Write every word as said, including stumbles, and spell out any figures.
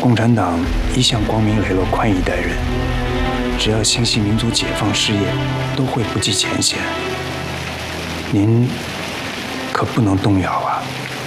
共产党一向光明磊落、宽以待人，只要兴系民族解放事业，都会不计前嫌。您可不能动摇啊！